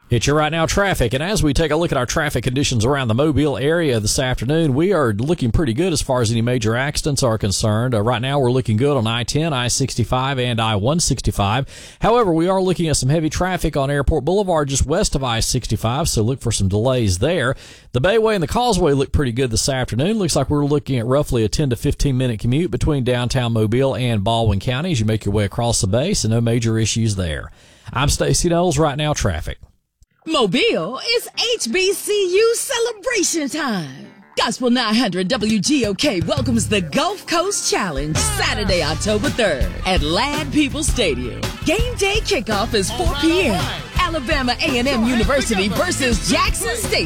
It's your right now traffic, and as we take a look at our traffic conditions around the Mobile area this afternoon, we are looking pretty good as far as any major accidents are concerned. Right now, we're looking good on I-10, I-65, and I-165. However, we are looking at some heavy traffic on Airport Boulevard just west of I-65, so look for some delays there. The Bayway and the Causeway look pretty good this afternoon. Looks like we're looking at roughly a 10 to 15-minute commute between downtown Mobile and Baldwin County as you make your way across the bay, so no major issues there. I'm Stacey Knowles, right now traffic. Mobile, it's HBCU celebration time. Gospel 900 WGOK welcomes the Gulf Coast Challenge Saturday, October 3rd at Ladd Peoples Stadium. Game day kickoff is 4 p.m. Alabama A&M University versus Jackson State.